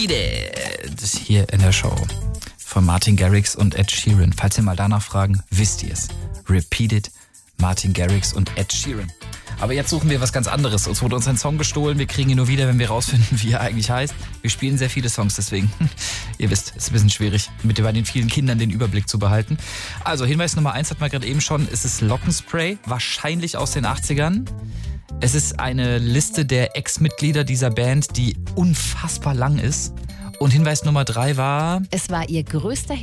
Repeated hier in der Show von Martin Garrix und Ed Sheeran. Falls ihr mal danach fragen, wisst ihr es. Repeated, Martin Garrix und Ed Sheeran. Aber jetzt suchen wir was ganz anderes. Uns wurde uns ein Song gestohlen. Wir kriegen ihn nur wieder, wenn wir rausfinden, wie er eigentlich heißt. Wir spielen sehr viele Songs, deswegen, ihr wisst, es ist ein bisschen schwierig, mit bei den vielen Kindern den Überblick zu behalten. Also Hinweis Nummer 1 hat man gerade eben schon. Es ist Lockenspray, wahrscheinlich aus den 80ern. Es ist eine Liste der Ex-Mitglieder dieser Band, die unfassbar lang ist. Und Hinweis Nummer 3 war... Es war ihr größter